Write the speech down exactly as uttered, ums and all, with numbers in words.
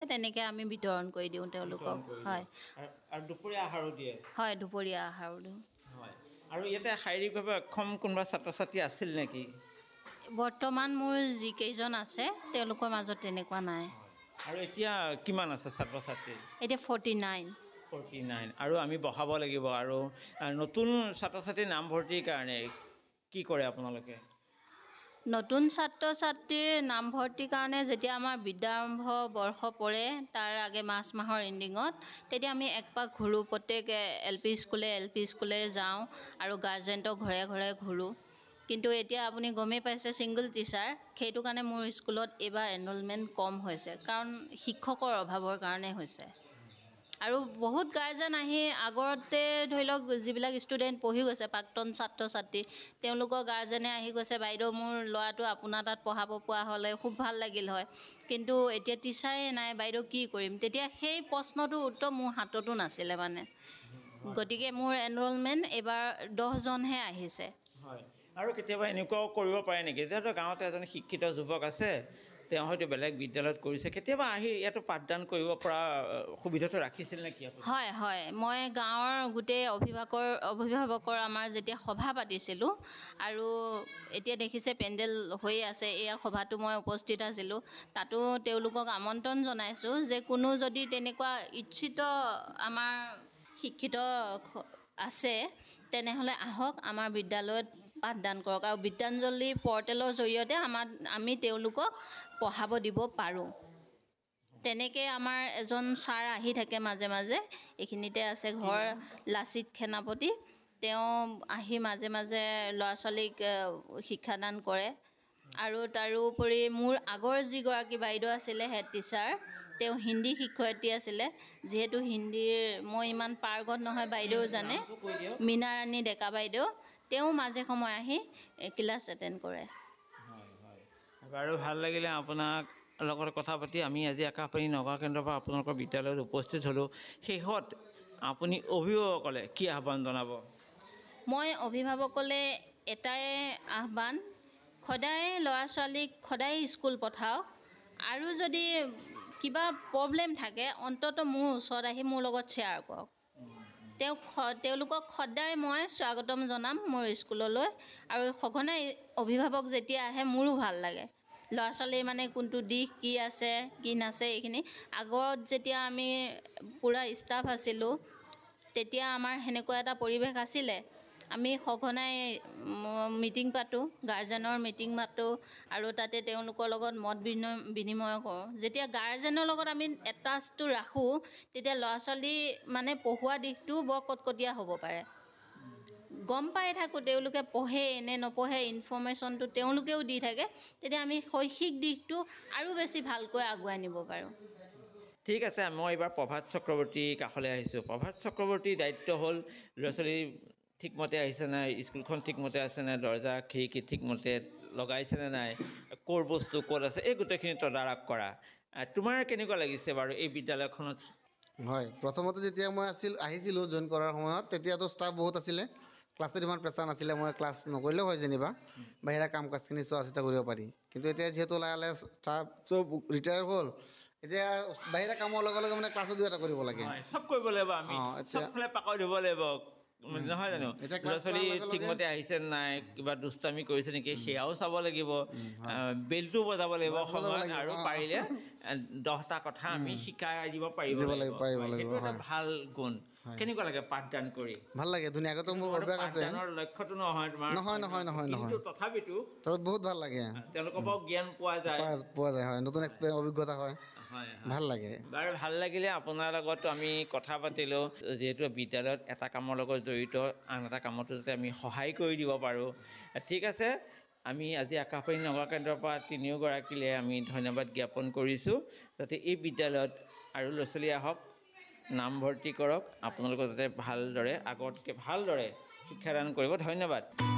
তেনেকৈ আমি বিতৰণ কৰি দিওঁ তেওঁলোকক। হয়, আৰু দুপৰীয়া আহাৰো দিয়ে? হয়, দুপৰীয়া আহাৰো দিওঁ। হয়, আৰু ইয়াতে শাৰীৰিকভাৱে অক্ষম কোনোবা ছাত্ৰ ছাত্ৰী আছিল নেকি? বৰ্তমান মোৰ যিকেইজন আছে তেওঁলোকৰ মাজত তেনেকুৱা নাই। আৰু এতিয়া কিমান আছে ছাত্ৰ ছাত্ৰী? এতিয়া ফৰ্টি নাইন। Forty nine. আৰু আমি বঢ়াব লাগিব। আৰু নতুন ছাত্ৰ ছাত্ৰীৰ নামভৰ্তিৰ কাৰণে কি কৰে আপোনালোকে? নতুন ছাত্ৰ ছাত্ৰীৰ নামভৰ্তিৰ কাৰণে যেতিয়া আমাৰ বিদ্যাৰম্ভ বৰ্ষ পৰে তাৰ আগে মাৰ্চ মাহৰ এণ্ডিঙত, তেতিয়া আমি এক পাক ঘূৰোঁ। প্ৰত্যেক এল পি স্কুলে এল পি স্কুলে যাওঁ আৰু গাৰ্জেণ্টক ঘৰে ঘৰে ঘূৰোঁ। কিন্তু এতিয়া আপুনি গমেই পাইছে ছিংগল টিচাৰ, সেইটো কাৰণে মোৰ স্কুলত এইবাৰ এনৰলমেণ্ট কম হৈছে, কাৰণ শিক্ষকৰ অভাৱৰ কাৰণে হৈছে। আৰু বহুত গাৰ্জেন আহি আগতে ধৰি লওক যিবিলাক ষ্টুডেণ্ট পঢ়ি গৈছে, প্ৰাক্তন ছাত্ৰ ছাত্ৰী, তেওঁলোকৰ গাৰ্জেনে আহি কৈছে বাইদেউ মোৰ ল'ৰাটো আপোনাৰ তাত পঢ়াব পৰা হ'লে খুব ভাল লাগিল হয়, কিন্তু এতিয়া টিচাৰেই নাই বাইদেউ কি কৰিম? তেতিয়া সেই প্ৰশ্নটোৰ উত্তৰ মোৰ হাততো নাছিলে মানে। গতিকে মোৰ এনৰলমেণ্ট এইবাৰ দহজনহে আহিছে। হয়, আৰু কেতিয়াবা এনেকুৱাও কৰিব পাৰে নেকি, যিহেতু গাঁৱতে এজন শিক্ষিত যুৱক আছে, তেওঁ হয়তো বেলেগ বিদ্যালয়ত কৰিছে, কেতিয়াবা আহি ইয়াতো পাঠদান কৰিব পৰা সুবিধাটো ৰাখিছিল নেকি আপুনি? হয় হয়, মই গাঁৱৰ গোটেই অভিভাৱকৰ অভিভাৱকৰ আমাৰ যেতিয়া সভা পাতিছিলোঁ, আৰু এতিয়া দেখিছে পেণ্ডেল হৈ আছে, এয়া সভাটো মই উপস্থিত আছিলোঁ, তাতো তেওঁলোকক আমন্ত্ৰণ জনাইছোঁ যে কোনো যদি তেনেকুৱা ইচ্ছিত আমাৰ শিক্ষিত আছে তেনেহ'লে আহক আমাৰ বিদ্যালয়ত পাঠদান কৰক, আৰু বিদ্যাঞ্জলি পৰ্টেলৰ জৰিয়তে আমাৰ আমি তেওঁলোকক পঢ়াব দিব পাৰোঁ। তেনেকৈ আমাৰ এজন ছাৰ আহি থাকে মাজে মাজে, এইখিনিতে আছে ঘৰ লাচিত সেনাপতি, তেওঁ আহি মাজে মাজে ল'ৰা ছোৱালীক শিক্ষাদান কৰে। আৰু তাৰোপৰি মোৰ আগৰ যিগৰাকী বাইদেউ আছিলে হেড টিচাৰ, তেওঁ হিন্দী শিক্ষয়িত্ৰী আছিলে, যিহেতু হিন্দীৰ মই ইমান পাৰ্গত নহয় বাইদেউ জানে, মীনা ৰাণী ডেকা বাইদেউ, তেওঁ মাজে সময়ে আহি ক্লাছ এটেণ্ড কৰে। হয় হয়, বাৰু ভাল লাগিলে আপোনাক লগত কথা পাতি। আমি আজি আকাশবাণী নগাঁও কেন্দ্ৰৰ পৰা আপোনালোকৰ বিদ্যালয়ত উপস্থিত হ'লোঁ। শেষত আপুনি অভিভাৱকসকলে কি আহ্বান জনাব? মই অভিভাৱকলে এটাই আহ্বান, সদায় ল'ৰা ছোৱালীক সদায় স্কুল পঠাওক, আৰু যদি কিবা প্ৰব্লেম থাকে অন্ততঃ মোৰ ওচৰত আহি মোৰ লগত শ্বেয়াৰ কৰক। তেওঁক তেওঁলোকক সদায় মই স্বাগতম জনাম মোৰ স্কুললৈ, আৰু সঘনাই অভিভাৱক যেতিয়া আহে মোৰো ভাল লাগে। ল'ৰা ছোৱালীৰ মানে কোনটো দিশ কি আছে কি নাছে এইখিনি, আগত যেতিয়া আমি পূৰা ষ্টাফ আছিলোঁ তেতিয়া আমাৰ সেনেকুৱা এটা পৰিৱেশ আছিলে, আমি সঘনাই মিটিং পাতোঁ, গাৰ্জেনৰ মিটিং মাতোঁ, আৰু তাতে তেওঁলোকৰ লগত মত বিনিময় কৰোঁ। যেতিয়া গাৰ্জেনৰ লগত আমি এটাচটো ৰাখোঁ তেতিয়া ল'ৰা ছোৱালী মানে পঢ়োৱা দিশটোও বৰ কটকটীয়া হ'ব পাৰে। গম পাই থাকোঁ তেওঁলোকে পঢ়ে নে নপঢ়ে, ইনফৰ্মেশ্যনটো তেওঁলোকেও দি থাকে, তেতিয়া আমি শৈক্ষিক দিশটো আৰু বেছি ভালকৈ আগুৱাই নিব পাৰোঁ। ঠিক আছে, মই এইবাৰ প্ৰভাত চক্ৰৱৰ্তীৰ কাষলৈ আহিছোঁ। প্ৰভাত চক্ৰৱৰ্তীৰ দায়িত্ব হ'ল ল'ৰা ছোৱালী ঠিকমতে আহিছে নাই, স্কুলখন ঠিকমতে আছে নাই, দৰ্জা খিৰিকী ঠিকমতে লগাইছেনে নাই, ক'ৰ বস্তু ক'ত আছে, এই গোটেইখিনি তদাৰক কৰা। তোমাৰ কেনেকুৱা লাগিছে বাৰু এই বিদ্যালয়খনত? হয়, প্ৰথমতে যেতিয়া মই আছিল আহিছিলোঁ জইন কৰাৰ সময়ত, তেতিয়াতো ষ্টাফ বহুত আছিলে, ক্লাছত ইমান প্ৰেছাৰ নাছিলে, মই ক্লাছ নকৰিলেও হয় যেনিবা, বাহিৰা কাম কাজখিনি চোৱা চিতা কৰিব পাৰি। কিন্তু এতিয়া যিহেতু লাহে লাহে ষ্টাফ চব ৰিটায়াৰ হ'ল, এতিয়া বাহিৰা কামৰ লগে লগে মানে ক্লাছো দুই এটা কৰিব লাগে, চব কৰিব লাগিব, আমি চবফালে পাকৰি দিব লাগিব, নহয় জানো? ল'ৰা ছোৱালী ঠিকমতে আহিছে নাই, কিবা দুষ্টামি কৰিছে নেকি সেয়াও চাব লাগিব, বেলটো বজাব লাগিব সময়ত, আৰু পাৰিলে দহটা কথা আমি শিকাই দিব পাৰিব লাগিব। সেইটো এটা ভাল গুণ। কেনেকুৱা লাগে পাঠদান কৰি? ভাল লাগে, ধুনীয়াকৈ মোৰ অভ্যাস আছে। পাঠদানৰ লক্ষ্যটো নহয় তোমাৰ, নহয় নহয় নহয় নহয়, কিন্তু তথাপিতো বহুত ভাল লাগে, তেওঁলোকৰ পৰাও জ্ঞান পোৱা যায় পোৱা যায় হয়, নতুন এক্সপেৰিয়েঞ্চ অভিজ্ঞতা হয়, ভাল লাগে। বাৰু ভাল লাগিলে আপোনাৰ লগত আমি কথা পাতিলোঁ, যিহেতু বিদ্যালয়ত এটা কামৰ লগত জড়িত, আন এটা কামতো যাতে আমি সহায় কৰি দিব পাৰোঁ। ঠিক আছে, আমি আজি আকাশবাণী নগাঁও কেন্দ্ৰৰ পৰা তিনিওগৰাকীলৈ আমি ধন্যবাদ জ্ঞাপন কৰিছোঁ, যাতে এই বিদ্যালয়ত আৰু ল'ৰা ছোৱালী আহক, নামভৰ্তি কৰক, আপোনালোকে যাতে ভালদৰে আগতকৈ ভালদৰে শিক্ষাদান কৰিব। ধন্যবাদ।